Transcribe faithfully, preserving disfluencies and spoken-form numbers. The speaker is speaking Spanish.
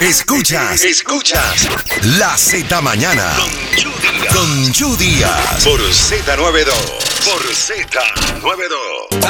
Escuchas, escuchas La Z Mañana con Chu Díaz por Z noventa y dos. Por Z noventa y dos.